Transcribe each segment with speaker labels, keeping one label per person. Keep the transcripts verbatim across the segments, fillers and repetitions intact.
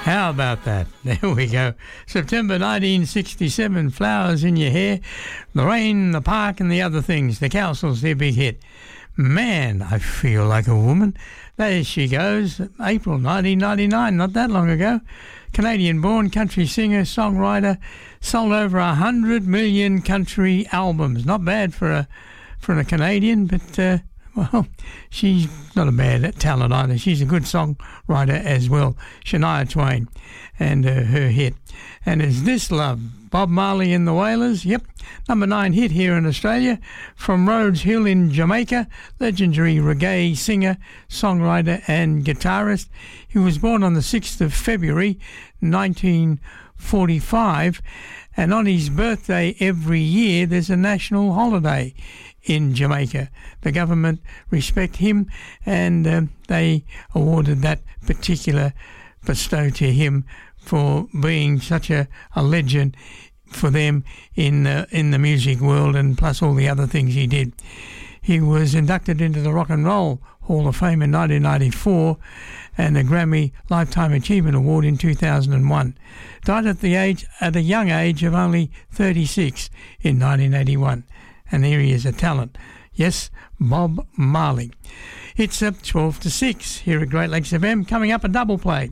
Speaker 1: How about that? There we go. September nineteen sixty-seven, Flowers in Your Hair, The Rain, The Park and the Other Things. The Cowsills, their big hit. Man, I Feel Like a Woman. There she goes. April nineteen ninety-nine, not that long ago. Canadian-born country singer, songwriter, sold over a hundred million country albums. Not bad for a for a Canadian, but uh, well, she's not a bad talent either. She's a good songwriter as well. Shania Twain and uh, her hit. And Is This Love? Bob Marley and the Wailers. Yep, number nine hit here in Australia. From Rhodes Hill in Jamaica, legendary reggae singer, songwriter and guitarist. He was born on the sixth of February nineteen forty-five, and on his birthday every year there's a national holiday in Jamaica. The government respect him, and um, they awarded that particular bestow to him for being such a, a legend for them in uh, in the music world, and plus all the other things he did. He was inducted into the Rock and Roll Hall of Fame in nineteen ninety-four and the Grammy Lifetime Achievement Award in two thousand one. Died at the age at a young age of only thirty-six in nineteen eighty-one. And here he is, a talent. Yes, Bob Marley. It's uh, twelve to six here at Great Lakes F M. Coming up, a double play.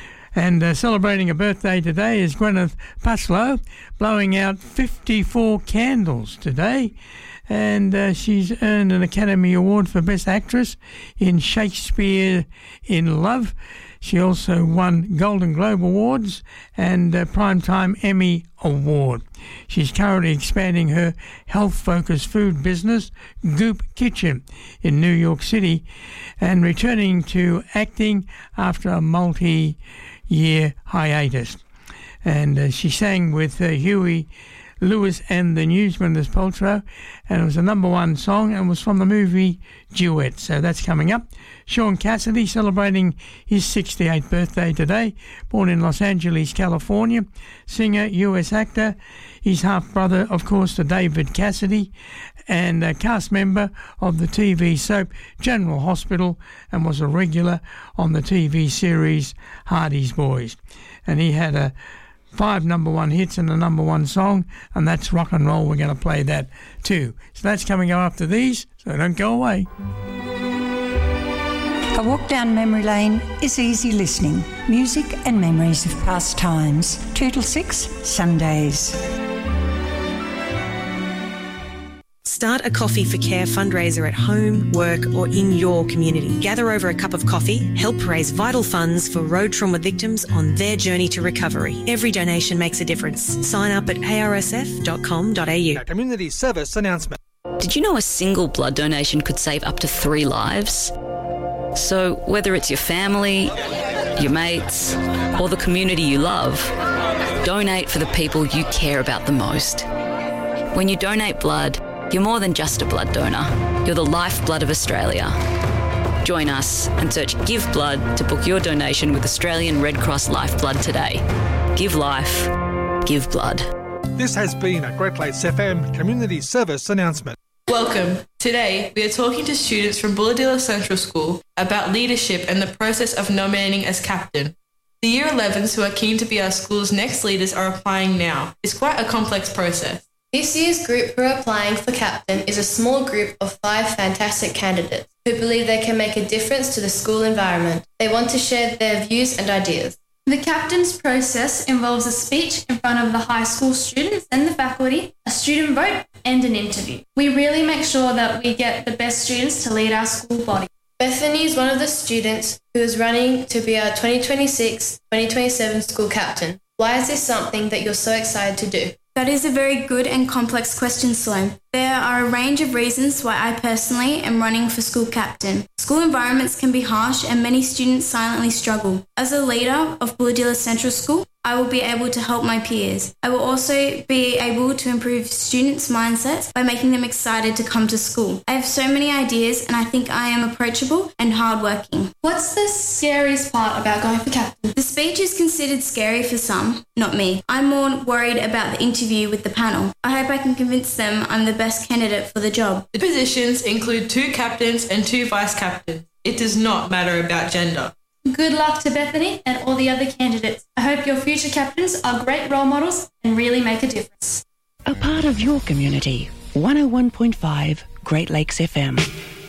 Speaker 1: And uh, celebrating a birthday today is Gwyneth Paltrow, blowing out fifty-four candles today. And uh, she's earned an Academy Award for Best Actress in Shakespeare in Love. She also won Golden Globe Awards and a Primetime Emmy Award. She's currently expanding her health-focused food business, Goop Kitchen, in New York City, and returning to acting after a multi-year hiatus. And uh, she sang with uh, Huey Lewis and the Newsmen, Paltrow, and it was a number one song and was from the movie Duet. So that's coming up. Sean Cassidy celebrating his sixty-eighth birthday today. Born in Los Angeles, California. Singer, U S actor. He's half-brother, of course, to David Cassidy, and a cast member of the T V soap General Hospital, and was a regular on the T V series Hardy's Boys. And he had a five number one hits and a number one song, and that's rock and roll. We're going to play that too. So that's coming up after these, so don't go away.
Speaker 2: A walk down memory lane is easy listening. Music and memories of past times. Two till six, Sundays.
Speaker 3: Start a Coffee for Care fundraiser at home, work or in your community. Gather over a cup of coffee, help raise vital funds for road trauma victims on their journey to recovery. Every donation makes a difference. Sign up at a r s f dot com dot a u.
Speaker 4: A community service announcement.
Speaker 5: Did you know a single blood donation could save up to three lives? So whether it's your family, your mates, or the community you love, donate for the people you care about the most. When you donate blood, you're more than just a blood donor. You're the lifeblood of Australia. Join us and search Give Blood to book your donation with Australian Red Cross Lifeblood today. Give life. Give blood.
Speaker 4: This has been a Great Lakes F M community service announcement.
Speaker 6: Welcome. Today, we are talking to students from Bulahdelah Central School about leadership and the process of nominating as captain. The Year elevens who are keen to be our school's next leaders are applying now. It's quite a complex process.
Speaker 7: This year's group who are applying for captain is a small group of five fantastic candidates who believe they can make a difference to the school environment. They want to share their views and ideas.
Speaker 8: The captain's process involves a speech in front of the high school students and the faculty, a student vote and an interview. We really make sure that we get the best students to lead our school body.
Speaker 7: Bethany is one of the students who is running to be our twenty twenty-six twenty twenty-seven school captain. Why is this something that you're so excited to do?
Speaker 8: That is a very good and complex question, Sloan. There are a range of reasons why I personally am running for school captain. School environments can be harsh and many students silently struggle. As a leader of Bulahdelah Central School, I will be able to help my peers. I will also be able to improve students' mindsets by making them excited to come to school. I have so many ideas and I think I am approachable and hardworking. What's the scariest part about going for captain? The speech is considered scary for some, not me. I'm more worried about the interview with the panel. I hope I can convince them I'm the best candidate for the job.
Speaker 6: The positions include two captains and two vice captains. It does not matter about gender.
Speaker 9: Good luck to Bethany and all the other candidates. I hope your future captains are great role models and really make a difference.
Speaker 10: A part of your community. one oh one point five Great Lakes F M.